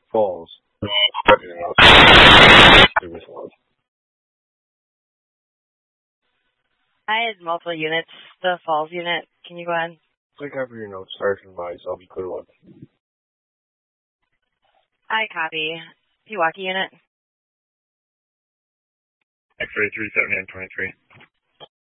Falls. I had multiple units. The Falls unit. Can you go ahead? Take over your notes. Sergeant Vice. I'll be clear one. I copy. Pewaukee unit. X-ray 37923.